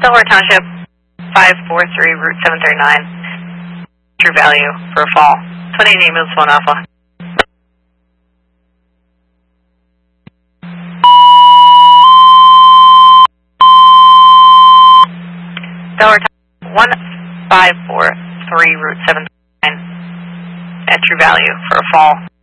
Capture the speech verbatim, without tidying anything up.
Delaware Township, five four three, Route seven thirty-nine. True value for a fall. twenty-eight ambulance one Alpha. Delaware Township, one five four three, Route seven thirty-nine. At true value for a fall.